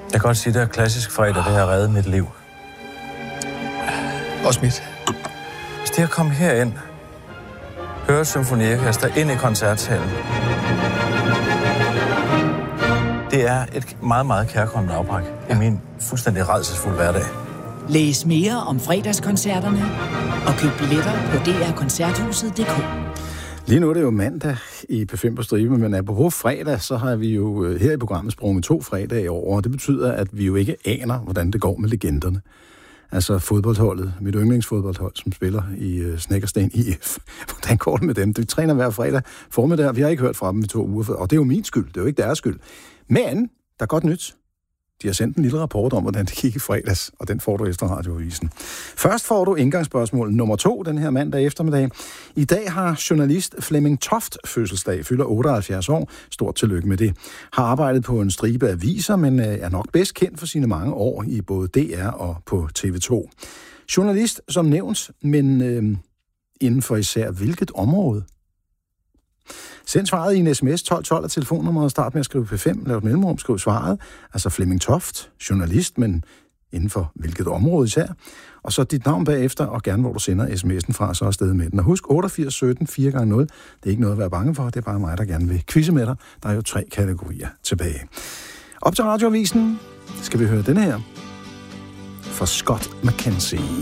Jeg kan godt sige, at det er klassisk fredag, det har reddet mit liv. Også mit. Hvis det at komme herind, høre et symfoniorkester ind i koncertsalen, det er et meget, meget kærkommende afbræk i min fuldstændig rædselsfulde hverdag. Læs mere om fredagskoncerterne og køb billetter på drkoncerthuset.dk. Lige nu er det jo mandag i P5 på stribe, men apropos fredag, så har vi jo her i programmet sprunget 2 fredage over, og det betyder, at vi jo ikke aner, hvordan det går med legenderne. Altså fodboldholdet, mit yndlingsfodboldhold, som spiller i Snekkersten IF. Hvordan går det med dem? De træner hver fredag formiddag, vi har ikke hørt fra dem i 2 uger, og det er jo min skyld, det er jo ikke deres skyld. Men der er godt nyt. De har sendt en lille rapport om, hvordan det gik i fredags, og den får du efter radioavisen. Først får du indgangsspørgsmål nummer 2 den her mandag eftermiddag. I dag har journalist Flemming Toft fødselsdag, fylder 78 år. Stort tillykke med det. Har arbejdet på en stribe aviser, men er nok bedst kendt for sine mange år i både DR og på TV2. Journalist som nævnt, men inden for især hvilket område? Send svaret i en sms 1212 af telefonnummeret, start med at skrive P5, lav et mellemrum, skriv svaret, altså Flemming Toft, journalist, men inden for hvilket område især, og så dit navn bagefter, og gerne hvor du sender sms'en fra, så er afsted med den. Og husk 88 17 4x0, det er ikke noget at være bange for, det er bare mig, der gerne vil quizze med dig. Der er jo 3 kategorier tilbage. Op til radioavisen skal vi høre denne her fra Scott McKenzie.